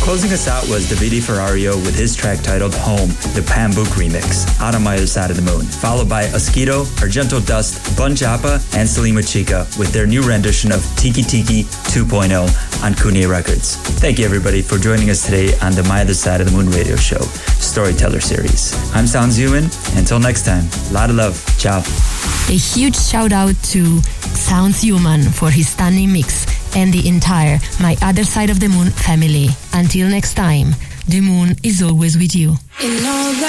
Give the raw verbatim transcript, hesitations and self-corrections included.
Closing us out was Davide Ferrario with his track titled Home, the Pambuk remix, out on My Other Side of the Moon, followed by Asquito, Argento Dust, Bun Japa, and Salima Chica with their new rendition of Tiki Tiki two point oh on Kunia Records. Thank you everybody for joining us today on the My Other Side of the Moon radio show, Storyteller series. I'm Sounds Human. Until next time, a lot of love. Ciao. A huge shout out to Sounds Human for his stunning mix and the entire My Other Side of the Moon family. Until next time, the moon is always with you.